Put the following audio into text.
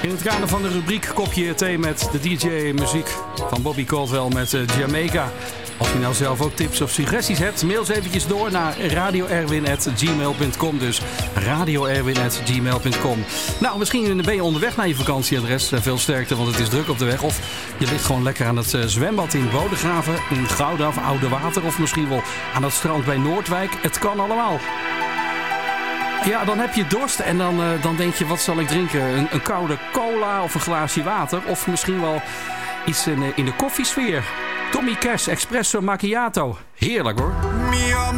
In het kader van de rubriek Kopje Thee met de DJ-muziek van Bobby Caldwell met Jamaica. Als je nou zelf ook tips of suggesties hebt, mail ze eventjes door naar radioerwin@gmail.com. Dus radioerwin@gmail.com. Nou, misschien ben je onderweg naar je vakantieadres. Veel sterkte, want het is druk op de weg. Of je ligt gewoon lekker aan het zwembad in Bodegraven, in Gouda of Oude Water. Of misschien wel aan het strand bij Noordwijk. Het kan allemaal. Ja, dan heb je dorst en dan denk je, wat zal ik drinken? Een koude cola of een glaasje water? Of misschien wel iets in de koffiesfeer. Tommy Cash, Espresso Macchiato. Heerlijk hoor.